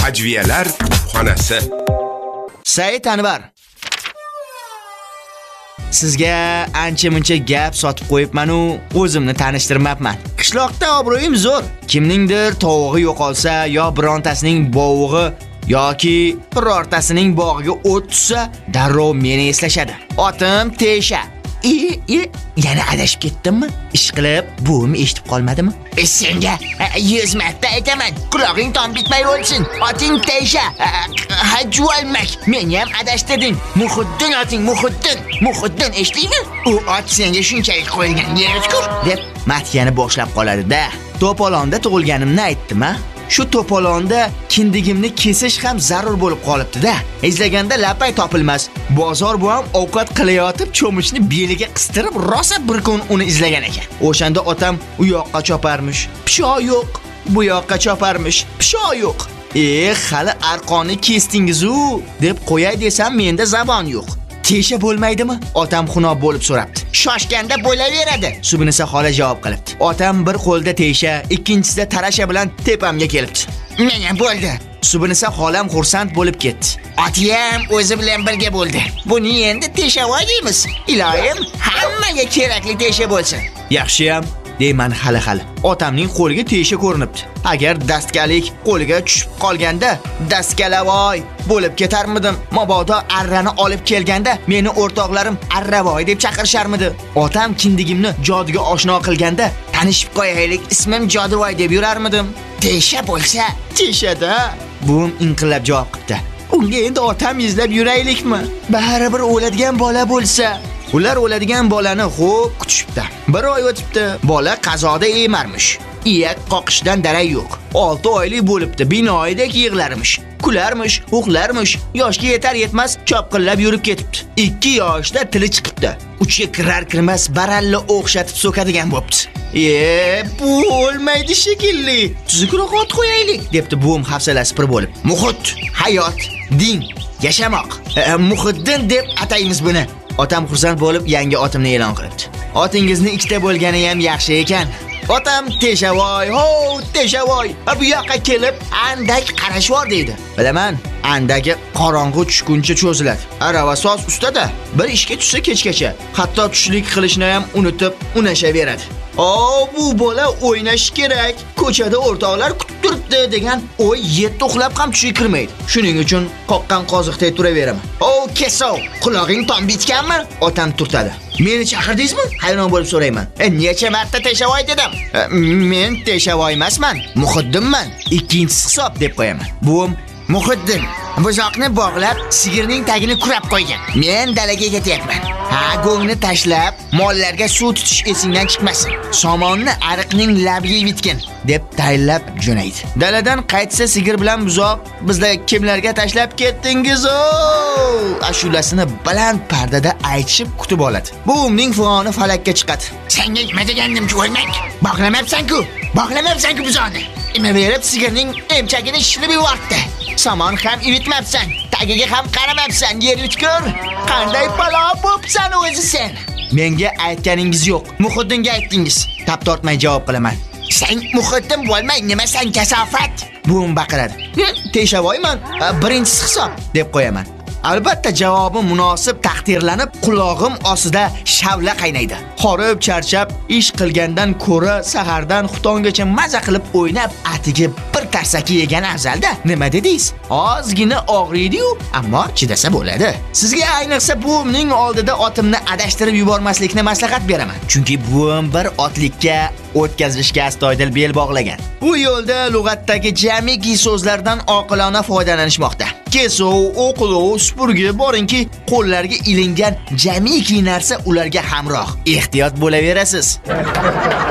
Hajviyalar xonasi. Said Anvar. Sizga ancha-muncha gap sotib qo'yibman-u, o'zimni tanishtirmabman. Qishloqda obro'yim zo'r. Kimningdir tovug'i yo'qolsa yo birontasining bovug'i yoki birortasining bog'iga o't tushsa, darrov meni eslashadi. Otim Tesha. Yana adashib ketdimmi? Ish qilib, buvim eshitib qolmadimi? Senga 100 marta aytaman, quloqing tom bitmay o'lsin. Oting Tesha. Hajvalmak. Meni ham adashtirding. Muhiddin oting, Muhiddin eshitdingmi? U ot senga shunchalik qo'yilgan yerga deb matiyani boshlab qoladi-da. To'polonda tug'ilganimni aytdim-a? Shu to'polonda kindigimni kesish ham zarur bo'lib qolibdi-da. Izlaganda lapay topilmas. Bozor bu ham ovqat qilayotib cho'michni beliga qistirib rosa bir kun uni izlagan ekan. O'shanda otam u yoqqa choparmish. Pishoq yo'q. Bu yoqqa choparmish. Pishoq yo'q. Hali arqonni kesdingiz-u deb qo'yay desam menda zabon yo'q. Tesha bo'lmaydimi? Otam xunob bo'lib so'rabdi. Shoshganda bo'laveradi. Subinisa xola javob qilibdi. Otam bir qo'lda Tesha, ikkinchisida tarasha bilan tepamga kelibdi. Menga bo'ldi. Subinisa xolam xursand bo'lib ketdi. Otiyam o'zi bilan birga bo'ldi. Buni endi Teshavoy deymiz. Ilohim, hammaga kerakli Tesha bo'lsin. Yaxshiyam deyman hali. Otamning qo'liga Tesha ko'rinibdi. Agar dastgalik qo'liga tushib qolganda, dastkalavoy bo'lib ketarmidim. Mabodo arrani olib kelganda meni o'rtoqlarim Arravoy deb chaqirisharmidi? Otam kindigimni jodiga oshno qilganda, tanishib qo'yaylik, ismim Jodivoy deb yurarmidim. Tesha bo'lsa, Teshada. Buvim inqillab javob qildi. Unga endi otam izlab yuraylikmi? Baribir o'ladigan bola bo'lsa. Ular o'ladigan bolani xo'p kutishibdi. Bir oy o'tibdi, bola qazoda emarmish. Iyak qoqishdan darak yo'q. 6 oylik bo'libdi, binoydek yig'larmish. Kularmish, uxlarmish. Yoshga yetar-yetmas chopqillab yurib ketibdi. 2 yoshda tili chiqibdi. Uchiga kirar-kirmas baralla o'xshatib so'kadigan bo'pti. Bu o'lmaydi shekilli. Tuzukroq ot qo'yaylik, debdi buvim hafsalasi pir bo'lib. Muhit, hayot, din, yashamoq. Muhiddin deb ataymiz buni. Otam xursand bo'lib yangi otimni e'lon qilibdi. Otingizni ikkita bo'lgani ham yaxshi ekan. Otam Teshavoy, Teshavoy. Bu yoqqa kelib andak qarashvor deydi. Bilaman, andagi qorong'u tushguncha cho'ziladi. Arava soz ustada. Bir ishga tushsa kechgacha, hatto tushlik qilishni ham unutib, unashaveradi. Bu bola o'ynash kerak. Ko'chada o'rtoqlar kutib turibdi degan o'y yetti uxlab ham tushiga kirmaydi. Shuning uchun qoqqan qoziqday turaveraman. Keso, quloqing tom bitganmi? Otam turtadi. Meni chaqirdingizmi? Hayron bo'lib so'rayman. Necha marta Teshavoy dedim? Men Teshavoy emasman, Muhiddinman. Ikkinchisi hisob deb qo'yaman. Buvim Muhiddin buzoqni bog'lab, sigirning tagini kurab qo'ygan. Men dalaga ketyapman. Go'ngni tashlab, mollarga suv tutish esingdan chiqmasin. Somonni ariqning labiga yutgin deb tayinlab jo'naydi. Daladan qaytsa sigir bilan buzoq, bizlar kimlarga tashlab ketdingiz? Ashulasini baland pardada aytishib kutib oladi. Buvimning fig'oni falakka chiqadi. Senga nima degandim-ku, o'lmak? Bog'lamabsan-ku buzoqni. Imaverib sigirning emchagini shilib yubordi. Somon ham ivitmabsan, tagiga ham qaramabsan, yer yutkur. Qanday balo bo'psan o'zi sen? Menga aytganingiz yo'q, Muhiddinga aytdingiz. Tap tortmay javob qilaman. Sen Muhiddin bo'lmay nimasan kasofat? Buvim baqiradi. Teshavoyman, birinchisi hisob deb qo'yaman. Albatta javobim munosib taqdirlanib, qulog'im ostida shavla qaynaydi. Horib charchab ish qilgandan ko'ra sahardan xutongacha maza qilib o'ynab, atiga bir tarsaki yegan afzalda. Nima dedingiz? Ozgina og'riydi-yu, ammo chidasa bo'ladi. Sizga ayniqsa buvimning oldida otimni adashtirib yubormaslikni maslahat beraman. Chunki buvim bir otlikka o'tkazishga astoydil bel bog'lagan. Bu yo'lda lug'atdagi jamiki so'zlardan oqilona foydalanishmoqda. Kesov, o'qilov, supurgi borinki, qo'llarga ilingan jamiki narsa ularga hamroh. Ehtiyot bo'laverasiz.